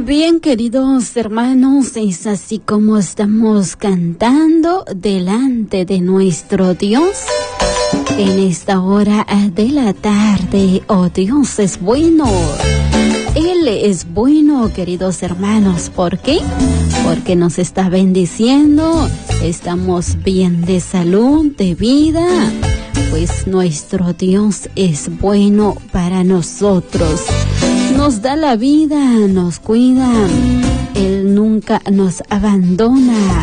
Bien, queridos hermanos, es así como estamos cantando delante de nuestro Dios en esta hora de la tarde. Oh, Dios es bueno. Él es bueno, queridos hermanos. ¿Por qué? Porque nos está bendiciendo. Estamos bien de salud, de vida. Pues nuestro Dios es bueno para nosotros. Nos da la vida, nos cuida. Él nunca nos abandona.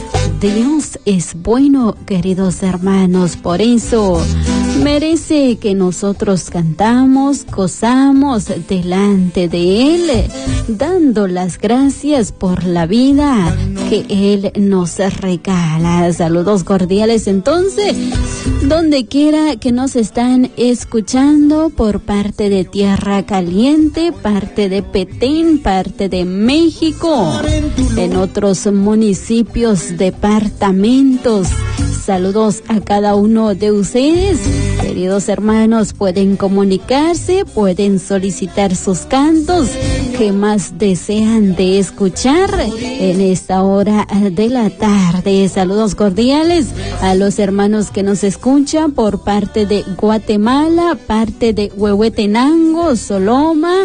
Dios es bueno, queridos hermanos. Por eso merece que nosotros cantamos, gozamos delante de Él, dando las gracias por la vida que Él nos regala. Saludos cordiales entonces, donde quiera que nos están escuchando por parte de Tierra Caliente, parte de Petén, parte de México, en otros municipios, departamentos. Saludos a cada uno de ustedes. Queridos hermanos, pueden comunicarse, pueden solicitar sus cantos que más desean de escuchar en esta hora de la tarde. Saludos cordiales a los hermanos que nos escuchan por parte de Guatemala, parte de Huehuetenango, Soloma,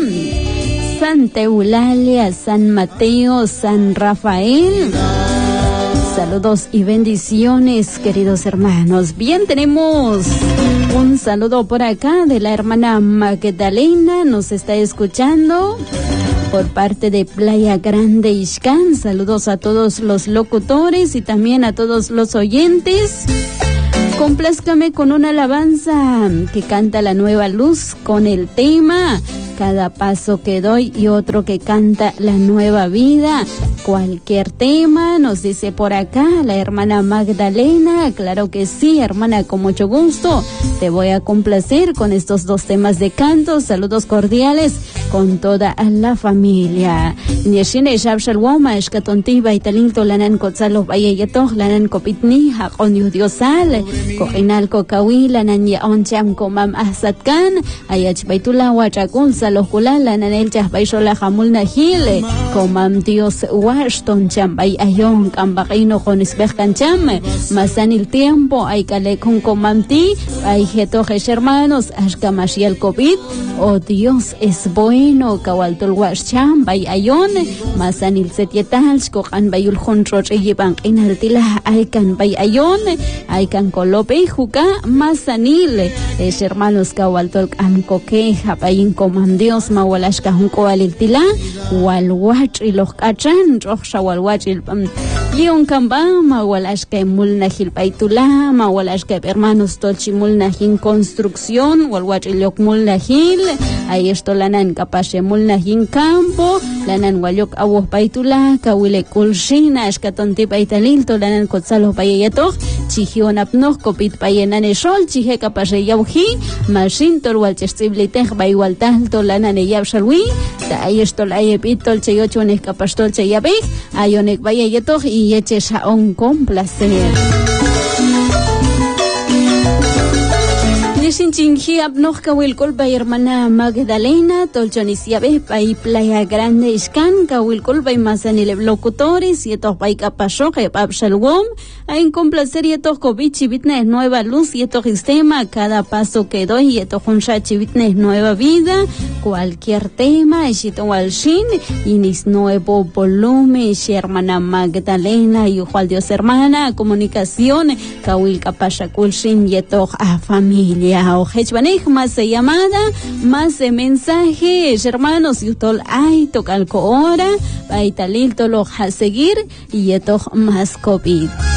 Santa Eulalia, San Mateo, San Rafael. Saludos y bendiciones, queridos hermanos. Bien, tenemos un saludo por acá de la hermana Magdalena, nos está escuchando por parte de Playa Grande, Ixcán. Saludos a todos los locutores y también a todos los oyentes. Complázcame con una alabanza que canta La Nueva Luz con el tema Cada Paso que Doy, y otro que canta La Nueva Vida. Cualquier tema, nos dice por acá la hermana Magdalena. Claro que sí, hermana, con mucho gusto. Te voy a complacer con estos dos temas de canto. Saludos cordiales con toda la familia. Nishine Shabshalwoma, Eshkatonti, Baitalinto, Lanan Kotzalo, Bayeto, Lanan Kopitni, Hakon Yudiosal, Koinal Kokawi, Lanan Yaoncham, Komam Asatkan, Ayach Baitula, Wachakun, Salokulan, Lanan Elchah Baishola Hamul Nahile, Komam Dios Washton Chambay Ayon, Kambakino con Isbehkan Cham, Masan el tiempo, hay Kale con Komamti, hay Jetojes hermanos, Ashkamashiel COVID, oh Dios es bueno, Kawaltul Washcham, Bay Ayon, Masan el Setietal, Skokan Bayul Honro, Eyeban, Inaltila, Aikan Bay Ayon, Aikan Colope, Juka, Masanil, es hermanos Kawaltul Ancoque, Japayin Comandios, Mawalashka Junco Aliltila, Walwach y los Kachan, Rocha Walwach il Yon Kamba, Mawalashka Mulnahil Paitula, Mawalashka hermanos Tolchi Mulnahin Construcción, Walwach y Lok Mulnahil, ahí esto Lanan Kapashe Mulnahin Campo, Lanan Wayok Awo Paitula, Kawile Kulshina, Ashkatonti Paitalil, Tolanan Kotzalo Payatok, Chihion Apnoch, Kopit Payenan Eshol, Chihe Kapashe Yauhi, Mashin Tolwalchestiblitech, Baywaltal, Tolanan Yabshalwi, ahí esto la Epitol Cheyochonek Kapastol Cheyabek, Ayonek Bayatok y Echesha on complacer. Nishinchinji abnoch kawil kolba hermana Magdalena, Tolchonisiabe, Pai Playa Grande Ixcán, kawil kolba y masanile locutores, y etos pai capasho, que papshalwom, en complacer y etos kovichi vitnes nueva luz, y etos sistema, cada paso que doy, y etos honchachi vitnes nueva vida, cualquier tema, y shito walshin, y nis nuevo volumen, y hermana Magdalena, y Juan Dios hermana, comunicación, kawil capasha kulshin, y etos a familia. Ojechbanej, más llamada, más mensajes, hermanos, y utol ay tocalco hora, baitalil tolo a seguir, y eto más COVID.